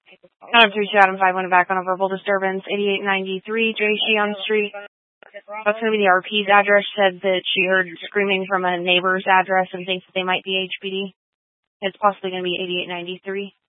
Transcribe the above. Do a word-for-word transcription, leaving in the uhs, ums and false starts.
Adam three two Adam five went back on a verbal disturbance, eighty-eight ninety-three J Sheon Street. That's going to be the R P's address. Said that she heard screaming from a neighbor's address and thinks that they might be H P D. It's possibly going to be eighty-eight ninety-three.